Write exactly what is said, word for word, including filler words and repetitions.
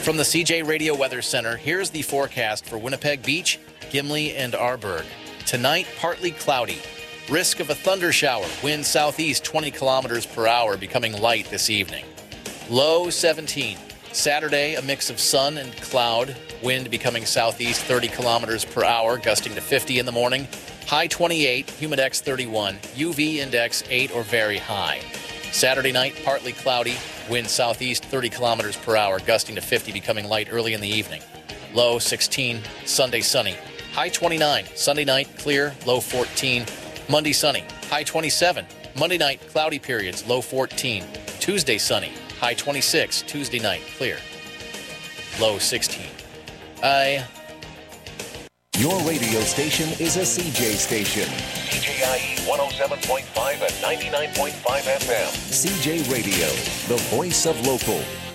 From the C J Radio Weather Center, here's the forecast for Winnipeg Beach, Gimli, and Arborg. Tonight, partly cloudy. Risk of a thunder shower. Wind southeast twenty kilometers per hour, becoming light this evening. Low seventeen. Saturday, a mix of sun and cloud. Wind becoming southeast thirty kilometers per hour, gusting to fifty in the morning. High twenty-eight, humidex thirty-one, U V index eight or very high. Saturday night, partly cloudy. Wind southeast thirty kilometers per hour, gusting to fifty, becoming light early in the evening. Low sixteen. Sunday, sunny. High twenty-nine. Sunday night, clear. Low fourteen. Monday, sunny. High twenty-seven. Monday night, cloudy periods. Low fourteen. Tuesday, sunny. High twenty-six. Tuesday night, clear. Low sixteen. I... Your radio station is a C J station. C J I E one oh seven point five and ninety-nine point five F M. C J Radio, the voice of local.